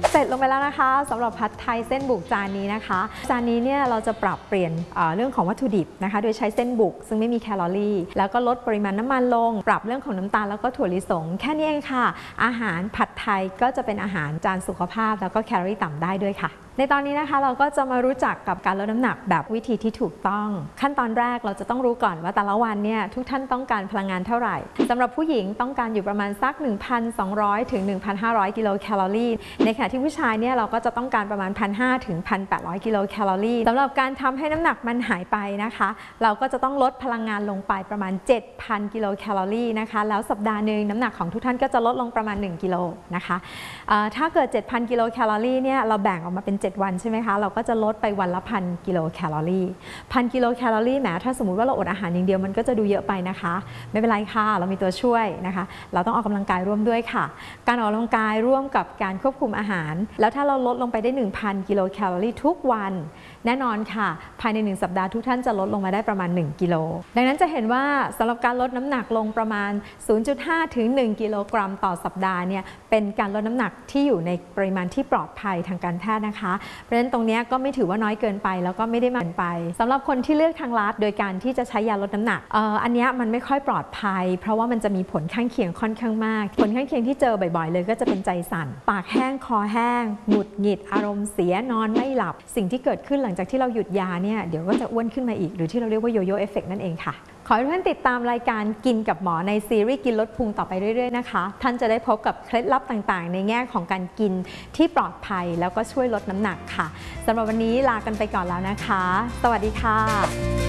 เสร็จลงไปแล้วนะคะสำหรับผัดไทยเส้นบุกจานนี้นะคะจานนี้เนี่ยเราจะปรับเปลี่ยนเรื่องของวัตถุดิบนะคะโดยใช้เส้นบุกซึ่งไม่มีแคลอรี่แล้วก็ลดปริมาณน้ำมันลงปรับเรื่องของน้ำตาลแล้วก็ถั่วลิสงแค่นี้เองค่ะอาหารผัดไทยก็จะเป็นอาหารจานสุขภาพแล้วก็แคลอรี่ต่ำได้ด้วยค่ะในตอนนี้นะคะเราก็จะมารู้จักกับการลดน้ำหนักแบบวิธีที่ถูกต้องขั้นตอนแรกเราจะต้องรู้ก่อนว่าแต่ละวันเนี่ยทุกท่านต้องการพลังงานเท่าไหร่สำหรับผู้หญิงต้องการอยู่ประมาณสัก 1,200 ถึง 1,500 กิโลแคลอรี่ในขณะที่ผู้ชายเนี่ยเราก็จะต้องการประมาณ 1,500 ถึง 1,800 กิโลแคลอรี่สำหรับการทำให้น้ำหนักมันหายไปนะคะเราก็จะต้องลดพลังงานลงไปประมาณ 7,000 กิโลแคลอรี่นะคะแล้วสัปดาห์หนึ่งน้ำหนักของทุกท่านก็จะลดลงประมาณ1กิโลนะคะถ้าเกิด 7,000 กิโลแคลอรี่เนี่ยเราแบ่งออกมาเป็น7 วันใช่ไหมคะเราก็จะลดไปวันละ 1,000 กิโลแคลอรี่ 1,000 กิโลแคลอรี่แหมถ้าสมมุติว่าเราอดอาหารอย่างเดียวมันก็จะดูเยอะไปนะคะไม่เป็นไรค่ะเรามีตัวช่วยนะคะเราต้องออกกำลังกายร่วมด้วยค่ะการออกกำลังกายร่วมกับการควบคุมอาหารแล้วถ้าเราลดลงไปได้ 1,000 กิโลแคลอรี่ทุกวันแน่นอนค่ะภายใน1สัปดาห์ทุกท่านจะลดลงมาได้ประมาณ1กิโลดังนั้นจะเห็นว่าสำหรับการลดน้ำหนักลงประมาณ 0.5 ถึง 1 กิโลกรัมต่อสัปดาห์เนี่ยเป็นการลดน้ำหนักที่อยู่ในปริมาณที่ปลอดภัยทางการแพทย์นะคะเพราะฉะนั้นตรงนี้ก็ไม่ถือว่าน้อยเกินไปแล้วก็ไม่ได้มากเกินไปสำหรับคนที่เลือกทางลัดโดยการที่จะใช้ยาลดน้ำหนักอันนี้มันไม่ค่อยปลอดภัยเพราะว่ามันจะมีผลข้างเคียงค่อนข้างมากผลข้างเคียงที่เจอบ่อยๆเลยก็จะเป็นใจสั่นปากแห้งคอแห้งหงุดหงิดอารมณ์เสียนอนไม่หลับสิ่งที่เกิดขึ้นหลังจากที่เราหยุดยาเนี่ยเดี๋ยวก็จะอ้วนขึ้นมาอีกหรือที่เราเรียกว่าโยโย่เอฟเฟกต์นั่นเองค่ะขอให้ทุกท่านติดตามรายการกินกับหมอในซีรีส์กินลดพุงต่อไปเรื่อยๆนะคะท่านจะได้พบกับเคล็ดลับต่างๆในแง่ของการกินที่ปลอดภัยแล้วก็ช่วยลดน้ำหนักค่ะสำหรับวันนี้ลากันไปก่อนแล้วนะคะสวัสดีค่ะ